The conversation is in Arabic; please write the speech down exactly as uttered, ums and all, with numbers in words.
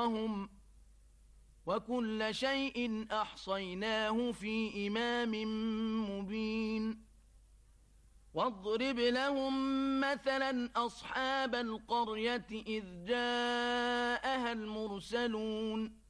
أجورهم وكل شيء أحصيناه في إمام مبين واضرب لهم مثلا أصحاب القرية إذ جاءها المرسلون